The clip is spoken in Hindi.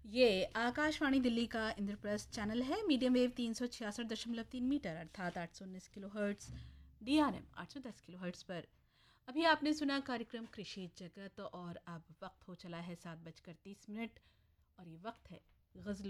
ये आकाशवाणी दिल्ली का इंद्रप्रस्थ चैनल है। मीडियम वेव 366.3 मीटर अर्थात 819 kilo hertz, DRM 810 kilo hertz पर। अभी आपने सुना कार्यक्रम कृषि जगत और अब वक्त हो चला है 7:30 और ये वक्त है गज़ल